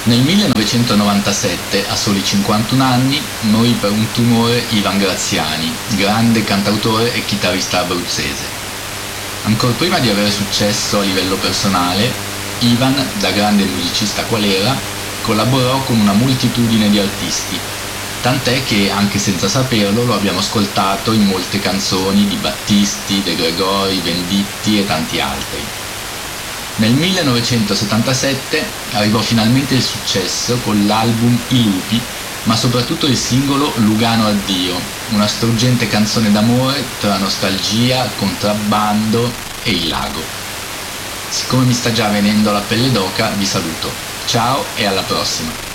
Nel 1997, a soli 51 anni, morì per un tumore Ivan Graziani, grande cantautore e chitarrista abruzzese. Ancor prima di avere successo a livello personale, Ivan, da grande musicista qual era, collaborò con una moltitudine di artisti, tant'è che, anche senza saperlo, lo abbiamo ascoltato in molte canzoni di Battisti, De Gregori, Venditti e tanti altri. Nel 1977 arrivò finalmente il successo con l'album I Lupi, ma soprattutto il singolo Lugano addio, una struggente canzone d'amore tra nostalgia, contrabbando e il lago. Siccome mi sta già venendo la pelle d'oca, vi saluto. Ciao e alla prossima!